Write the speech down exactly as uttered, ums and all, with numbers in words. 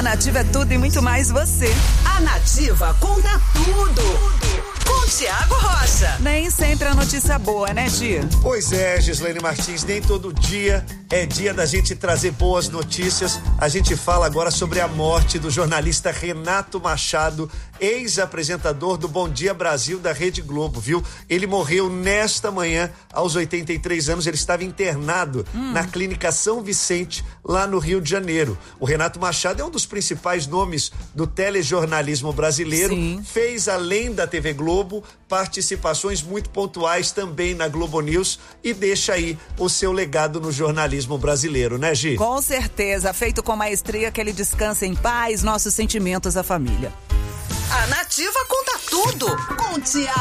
Nativa é tudo e muito mais você. A Nativa conta tudo. Com Tiago Rocha. Nem sempre a notícia boa, né, Tia? Pois é, Gislaine Martins, nem todo dia é dia da gente trazer boas notícias. A gente fala agora sobre a morte do jornalista Renato Machado, ex-apresentador do Bom Dia Brasil da Rede Globo, viu? Ele morreu nesta manhã, aos oitenta e três anos. Ele estava internado hum. na Clínica São Vicente, lá no Rio de Janeiro. O Renato Machado é um dos principais nomes do telejornalismo brasileiro. Sim. Fez, além da T V Globo, participações muito pontuais também na Globo News e deixa aí o seu legado no jornalismo brasileiro, né, Gi? Com certeza, feito com maestria, que ele descanse em paz, nossos sentimentos à família. A Nativa conta tudo com Tiago